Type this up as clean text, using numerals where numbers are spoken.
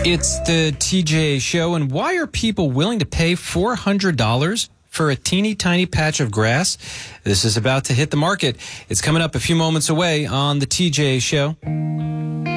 It's the TJ Show, and why are people willing to pay $400 for a teeny tiny patch of grass? This is about to hit the market. It's coming up a few moments away on the TJ Show.